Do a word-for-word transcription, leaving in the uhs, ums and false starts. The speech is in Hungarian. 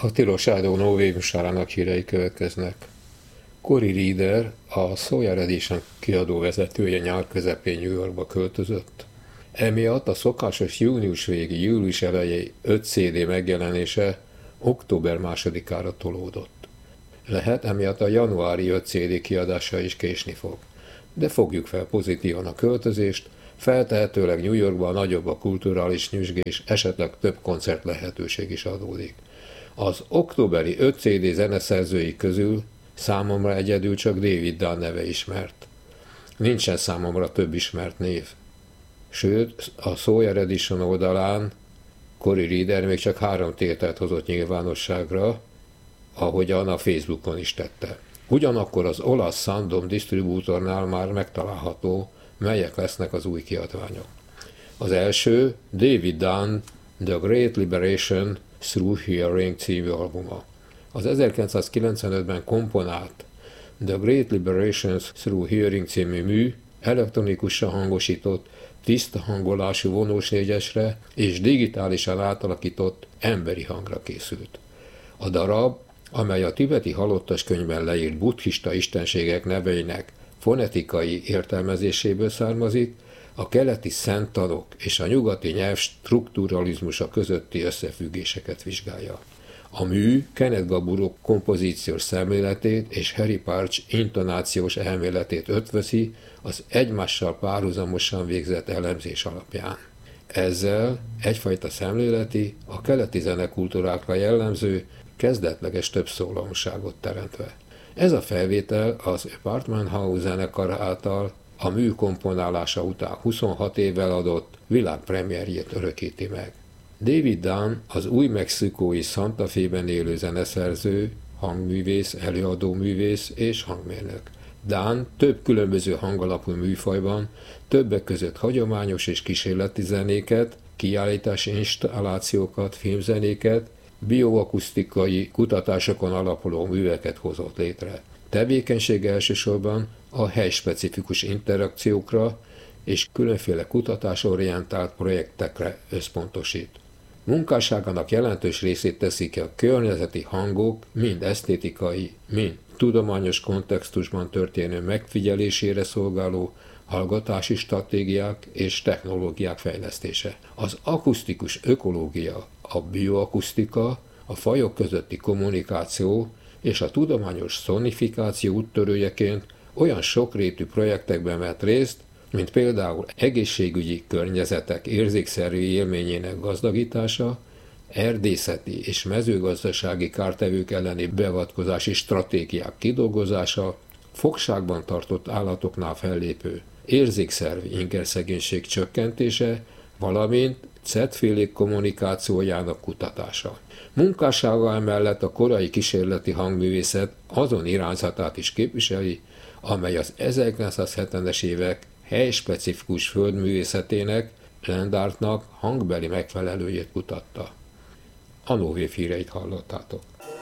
Attila Shadow novémusárának hírei következnek. Cory Reeder, a Sawyer Edition kiadó vezetője nyár közepén New Yorkba költözött. Emiatt a szokásos június végi, július elejé öt cé dé megjelenése október másodikára tolódott. Lehet emiatt a januári öt cé dé kiadása is késni fog. De fogjuk fel pozitívan a költözést, feltehetőleg New Yorkban nagyobb a kulturális nyüzsgés, esetleg több koncert lehetőség is adódik. Az októberi öt cé dé zeneszerzői közül számomra egyedül csak David Dunn neve ismert. Nincsen számomra több ismert név. Sőt, a Sawyer Edition oldalán Cory Reeder még csak három tételt hozott nyilvánosságra, ahogyan a Facebookon is tette. Ugyanakkor az olasz Sandom disztribútornál már megtalálható, melyek lesznek az új kiadványok. Az első David Dunn The Great Liberation Through Hearing című albuma. Az ezerkilencszázkilencvenötben komponált The Great Liberation Through Hearing című mű elektronikusan hangosított, tiszta hangolású vonós négyesre és digitálisan átalakított emberi hangra készült. A darab, amely a tibeti halottas könyvben leírt buddhista istenségek neveinek fonetikai értelmezéséből származik, a keleti szenttanok és a nyugati nyelv strukturalizmusa közötti összefüggéseket vizsgálja. A mű Kenneth Gaburo kompozíciós szemléletét és Harry Partch intonációs elméletét ötvözi az egymással párhuzamosan végzett elemzés alapján. Ezzel egyfajta szemléleti, a keleti zenekultúrákra jellemző, kezdetleges többszólamúságot teremtve. Ez a felvétel az Apartment House zenekar által a mű komponálása után huszonhat évvel adott világpremierjét örökíti meg. David Dunn az új mexikói Santa Fe-ben élő zeneszerző, hangművész, előadóművész és hangmérnök. Dunn több különböző hangalapú műfajban, többek között hagyományos és kísérleti zenéket, kiállítási installációkat, filmzenéket, bioakusztikai kutatásokon alapuló műveket hozott létre. Tevékenysége elsősorban a helyspecifikus interakciókra és különféle kutatásorientált projektekre összpontosít. Munkásságának jelentős részét teszik ki a környezeti hangok mind esztétikai, mind tudományos kontextusban történő megfigyelésére szolgáló hallgatási stratégiák és technológiák fejlesztése. Az akusztikus ökológia, a bioakusztika, a fajok közötti kommunikáció és a tudományos szonifikáció úttörőjeként olyan sokrétű projektekben vett részt, mint például egészségügyi környezetek érzékszervi élményének gazdagítása, erdészeti és mezőgazdasági kártevők elleni beavatkozási stratégiák kidolgozása, fogságban tartott állatoknál fellépő érzékszervi ingerszegénység csökkentése, valamint cetfélék kommunikációjának kutatása. Munkássága emellett a korai kísérleti hangművészet azon irányzatát is képviseli, amely az ezerkilencszázhetvenes évek helyspecifikus földművészetének, land artnak hangbeli megfelelőjét kutatta. A Nóvév híreit hallottátok.